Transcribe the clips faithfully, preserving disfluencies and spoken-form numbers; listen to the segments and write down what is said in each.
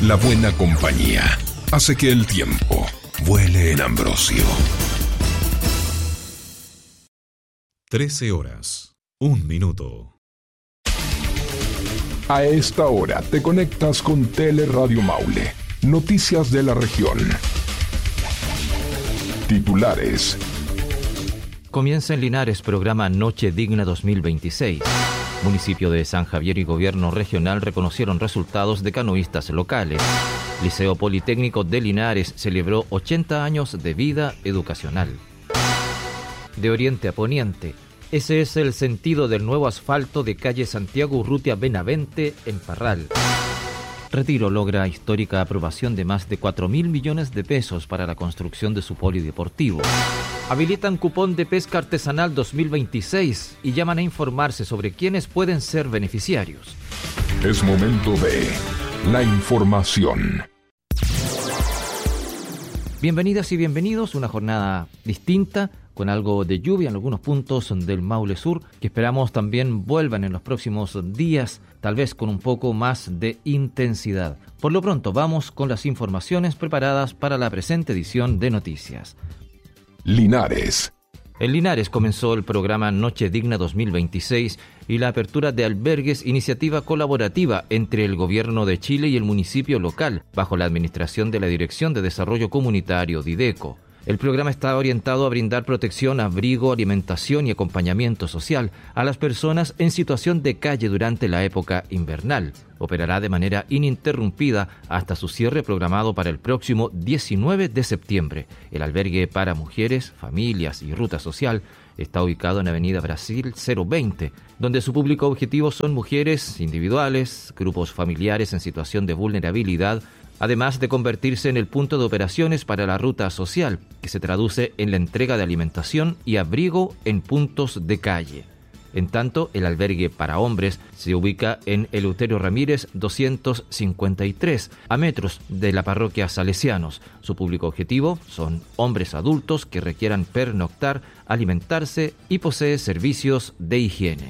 La buena compañía hace que el tiempo vuele en Ambrosio. trece horas, un minuto. A esta hora te conectas con Teleradio Maule. Noticias de la región. Titulares. Comienza en Linares programa Noche Digna dos mil veintiséis. Municipio de San Javier y Gobierno Regional reconocieron resultados de canoístas locales. Liceo Politécnico de Linares celebró ochenta años de vida educacional. De oriente a poniente, ese es el sentido del nuevo asfalto de calle Santiago Urrutia Benavente en Parral. Retiro logra histórica aprobación de más de cuatro mil millones de pesos para la construcción de su polideportivo. Habilitan cupón de pesca artesanal dos mil veintiséis y llaman a informarse sobre quiénes pueden ser beneficiarios. Es momento de la información. Bienvenidas y bienvenidos, una jornada distinta, con algo de lluvia en algunos puntos del Maule Sur, que esperamos también vuelvan en los próximos días, tal vez con un poco más de intensidad. Por lo pronto, vamos con las informaciones preparadas para la presente edición de Noticias. Linares. En Linares comenzó el programa Noche Digna dos mil veintiséis y la apertura de albergues, iniciativa colaborativa entre el Gobierno de Chile y el municipio local, bajo la administración de la Dirección de Desarrollo Comunitario, Dideco. El programa está orientado a brindar protección, abrigo, alimentación y acompañamiento social a las personas en situación de calle durante la época invernal. Operará de manera ininterrumpida hasta su cierre programado para el próximo diecinueve de septiembre. El albergue para mujeres, familias y ruta social está ubicado en Avenida Brasil cero veinte, donde su público objetivo son mujeres individuales, grupos familiares en situación de vulnerabilidad, además de convertirse en el punto de operaciones para la ruta social, que se traduce en la entrega de alimentación y abrigo en puntos de calle. En tanto, el albergue para hombres se ubica en Eleuterio Ramírez doscientos cincuenta y tres, a metros de la parroquia Salesianos. Su público objetivo son hombres adultos que requieran pernoctar, alimentarse y posee servicios de higiene.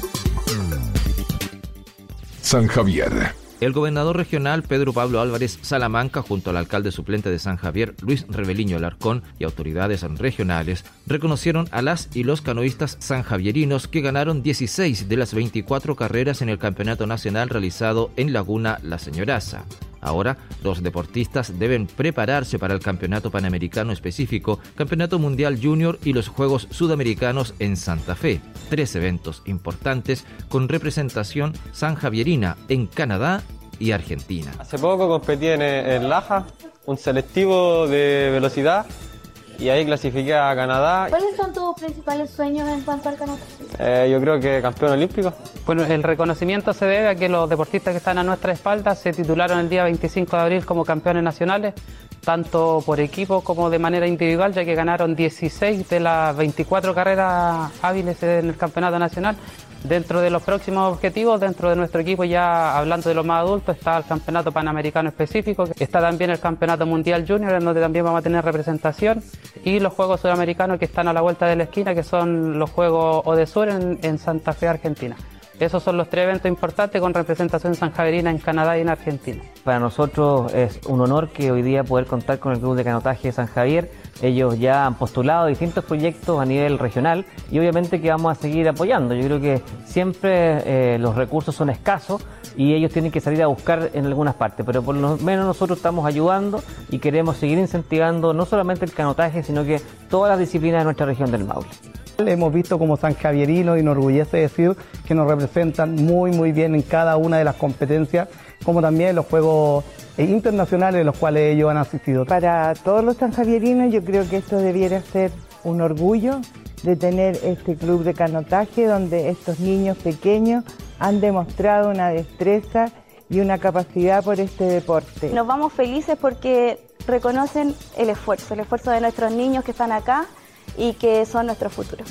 San Javier. El gobernador regional Pedro Pablo Álvarez Salamanca, junto al alcalde suplente de San Javier, Luis Rebeliño Alarcón, y autoridades regionales, reconocieron a las y los canoístas sanjavierinos que ganaron dieciséis de las veinticuatro carreras en el campeonato nacional realizado en Laguna La Señoraza. Ahora, los deportistas deben prepararse para el Campeonato Panamericano Específico, Campeonato Mundial Junior y los Juegos Sudamericanos en Santa Fe. Tres eventos importantes con representación sanjavierina en Canadá y Argentina. Hace poco competí en, en Laja, un selectivo de velocidad, y ahí clasifiqué a Canadá. ¿Cuáles son tus principales sueños en cuanto al canotaje? Eh, yo creo que campeón olímpico. Bueno, el reconocimiento se debe a que los deportistas que están a nuestra espalda se titularon el día veinticinco de abril como campeones nacionales, tanto por equipo como de manera individual, ya que ganaron dieciséis de las veinticuatro carreras hábiles en el campeonato nacional. Dentro de los próximos objetivos, dentro de nuestro equipo, ya hablando de los más adultos, está el Campeonato Panamericano Específico, está también el Campeonato Mundial Junior, en donde también vamos a tener representación, y los Juegos Sudamericanos que están a la vuelta de la esquina, que son los Juegos Odesur en, en Santa Fe, Argentina. Esos son los tres eventos importantes con representación sanjaverina en Canadá y en Argentina. Para nosotros es un honor que hoy día poder contar con el Club de Canotaje de San Javier. Ellos ya han postulado distintos proyectos a nivel regional y obviamente que vamos a seguir apoyando. Yo creo que siempre eh, los recursos son escasos y ellos tienen que salir a buscar en algunas partes, pero por lo menos nosotros estamos ayudando y queremos seguir incentivando no solamente el canotaje, sino que todas las disciplinas de nuestra región del Maule. Hemos visto como sanjavierinos y nos orgullece decir que nos representan muy muy bien en cada una de las competencias, como también en los Juegos internacionales en los cuales ellos han asistido. Para todos los sanjavierinos yo creo que esto debiera ser un orgullo de tener este club de canotaje donde estos niños pequeños han demostrado una destreza y una capacidad por este deporte. Nos vamos felices porque reconocen el esfuerzo, el esfuerzo de nuestros niños que están acá y que son nuestro futuro.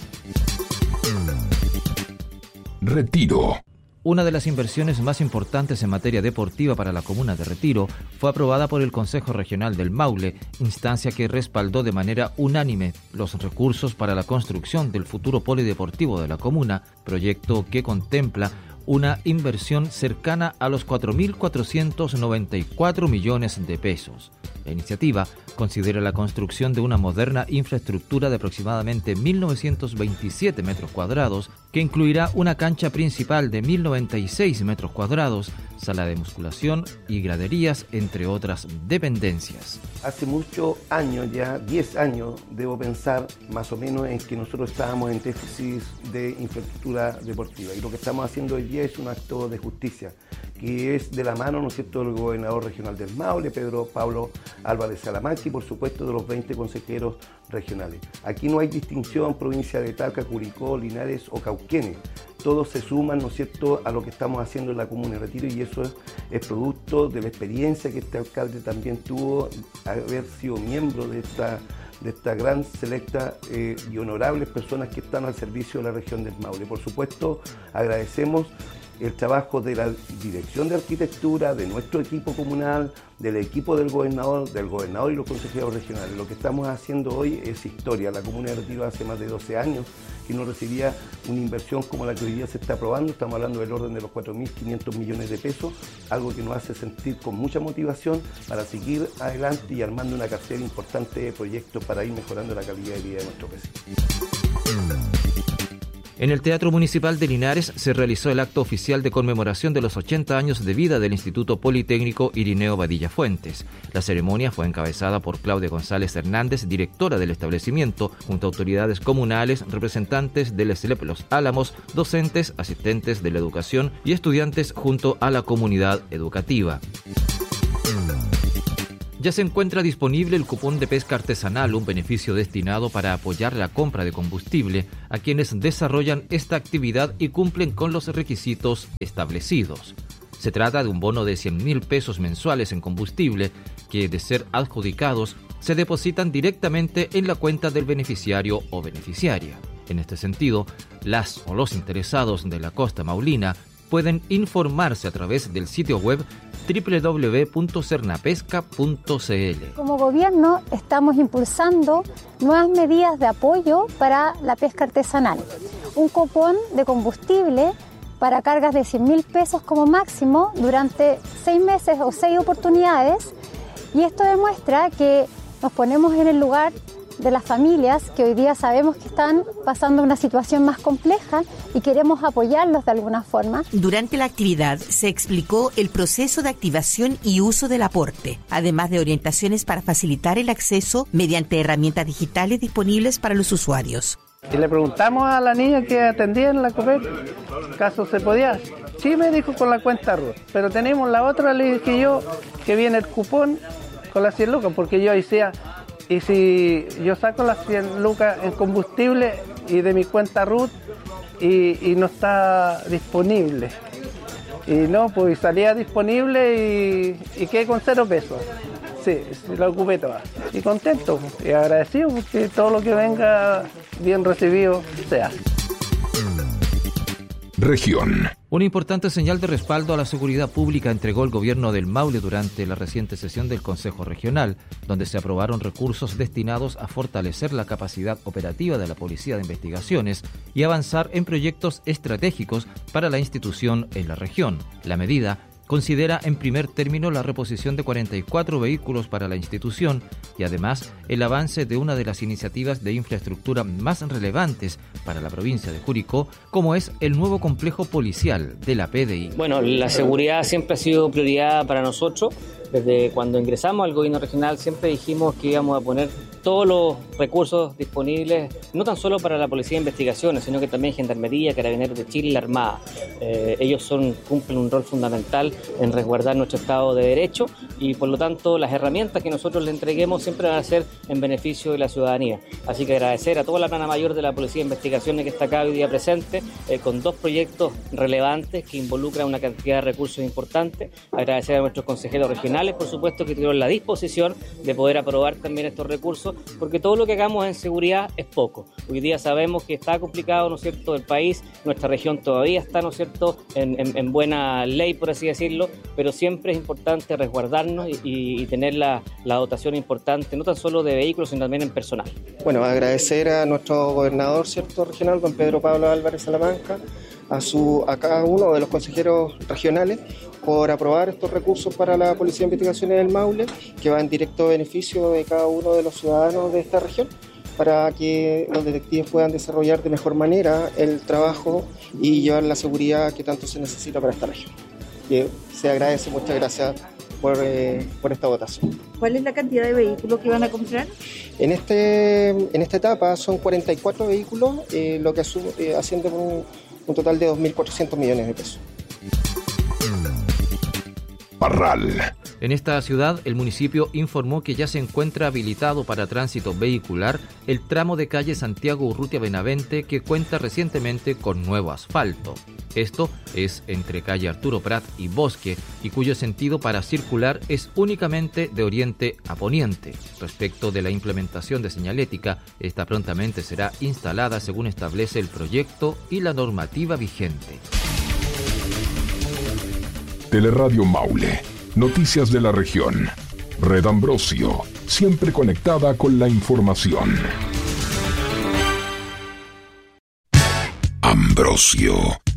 Retiro. Una de las inversiones más importantes en materia deportiva para la comuna de Retiro fue aprobada por el Consejo Regional del Maule, instancia que respaldó de manera unánime los recursos para la construcción del futuro polideportivo de la comuna, proyecto que contempla una inversión cercana a los cuatro mil cuatrocientos noventa y cuatro millones de pesos. La iniciativa considera la construcción de una moderna infraestructura de aproximadamente mil novecientos veintisiete metros cuadrados, que incluirá una cancha principal de mil noventa y seis metros cuadrados, sala de musculación y graderías, entre otras dependencias. Hace muchos años, ya diez años, debo pensar más o menos en que nosotros estábamos en déficit de infraestructura deportiva, y lo que estamos haciendo hoy día es un acto de justicia, que es de la mano, ¿no es cierto?, del gobernador regional del Maule, Pedro Pablo Álvarez Salamanca, y por supuesto de los veinte consejeros regionales. Aquí no hay distinción, provincia de Talca, Curicó, Linares o Cauquenes. Todos se suman, ¿no es cierto?, a lo que estamos haciendo en la comuna de Retiro, y eso es, es producto de la experiencia que este alcalde también tuvo, haber sido miembro de esta, de esta gran, selecta eh, y honorables personas que están al servicio de la región del Maule. Por supuesto, agradecemos el trabajo de la Dirección de Arquitectura, de nuestro equipo comunal, del equipo del gobernador, del gobernador y los consejeros regionales. Lo que estamos haciendo hoy es historia. La comuna de Retiro hace más de doce años que no recibía una inversión como la que hoy día se está aprobando. Estamos hablando del orden de los cuatro mil quinientos millones de pesos, algo que nos hace sentir con mucha motivación para seguir adelante y armando una cartera importante de proyectos para ir mejorando la calidad de vida de nuestros vecinos. En el Teatro Municipal de Linares se realizó el acto oficial de conmemoración de los ochenta años de vida del Instituto Politécnico Irineo Badilla Fuentes. La ceremonia fue encabezada por Claudia González Hernández, directora del establecimiento, junto a autoridades comunales, representantes del S L E P Los Álamos, docentes, asistentes de la educación y estudiantes junto a la comunidad educativa. Ya se encuentra disponible el cupón de pesca artesanal, un beneficio destinado para apoyar la compra de combustible a quienes desarrollan esta actividad y cumplen con los requisitos establecidos. Se trata de un bono de cien mil pesos mensuales en combustible que, de ser adjudicados, se depositan directamente en la cuenta del beneficiario o beneficiaria. En este sentido, las o los interesados de la costa maulina pueden informarse a través del sitio web doble u doble u doble u punto cernapesca punto c l. Como gobierno estamos impulsando nuevas medidas de apoyo para la pesca artesanal. Un cupón de combustible para cargas de cien mil pesos como máximo durante seis meses o seis oportunidades, y esto demuestra que nos ponemos en el lugar de las familias que hoy día sabemos que están pasando una situación más compleja y queremos apoyarlos de alguna forma. Durante la actividad se explicó el proceso de activación y uso del aporte, además de orientaciones para facilitar el acceso mediante herramientas digitales disponibles para los usuarios. Y le preguntamos a la niña que atendía en la COPEC, ¿caso se podía? Sí, me dijo con la cuenta R U T, pero tenemos la otra, le dije yo, que viene el cupón con las cien lucas, porque yo decía, y si yo saco las cien lucas en combustible y de mi cuenta R U T y, y no está disponible. Y no, pues salía disponible y, y quedé con cero pesos. Sí, sí, la ocupé toda. Y contento y agradecido porque todo lo que venga bien recibido se hace. Región. Una importante señal de respaldo a la seguridad pública entregó el gobierno del Maule durante la reciente sesión del Consejo Regional, donde se aprobaron recursos destinados a fortalecer la capacidad operativa de la Policía de Investigaciones y avanzar en proyectos estratégicos para la institución en la región. La medida considera en primer término la reposición de cuarenta y cuatro vehículos para la institución y además el avance de una de las iniciativas de infraestructura más relevantes para la provincia de Curicó, como es el nuevo complejo policial de la P D I. Bueno, la seguridad siempre ha sido prioridad para nosotros. Desde cuando ingresamos al gobierno regional siempre dijimos que íbamos a poner todos los recursos disponibles, no tan solo para la Policía de Investigaciones, sino que también Gendarmería, Carabineros de Chile y la Armada. Eh, ellos son, cumplen un rol fundamental en resguardar nuestro Estado de Derecho y por lo tanto las herramientas que nosotros le entreguemos siempre van a ser en beneficio de la ciudadanía. Así que agradecer a toda la plana mayor de la Policía de Investigaciones que está acá hoy día presente, eh, con dos proyectos relevantes que involucran una cantidad de recursos importantes. Agradecer a nuestros consejeros regionales, por supuesto, que tuvieron la disposición de poder aprobar también estos recursos, porque todo lo que hagamos en seguridad es poco. Hoy día sabemos que está complicado, ¿no es cierto?, el país, nuestra región todavía está, ¿no es cierto?, en, en, en buena ley, por así decirlo, pero siempre es importante resguardarnos y, y tener la, la dotación importante, no tan solo de vehículos, sino también en personal. Bueno, agradecer a nuestro gobernador, ¿cierto?, regional, don Pedro Pablo Álvarez Salamanca, a, su, a cada uno de los consejeros regionales por aprobar estos recursos para la Policía de Investigaciones del Maule, que va en directo beneficio de cada uno de los ciudadanos de esta región, para que los detectives puedan desarrollar de mejor manera el trabajo y llevar la seguridad que tanto se necesita para esta región. Y se agradece, muchas gracias por, eh, por esta votación. ¿Cuál es la cantidad de vehículos que van a comprar? En, este, en esta etapa son cuarenta y cuatro vehículos, eh, lo que asume, eh, asciende por un, un total de dos mil cuatrocientos millones de pesos. Parral. En esta ciudad, el municipio informó que ya se encuentra habilitado para tránsito vehicular el tramo de calle Santiago Urrutia-Benavente, que cuenta recientemente con nuevo asfalto. Esto es entre calle Arturo Prat y Bosque, y cuyo sentido para circular es únicamente de oriente a poniente. Respecto de la implementación de señalética, esta prontamente será instalada según establece el proyecto y la normativa vigente. Teleradio Maule. Noticias de la región. Red Ambrosio, siempre conectada con la información. Ambrosio.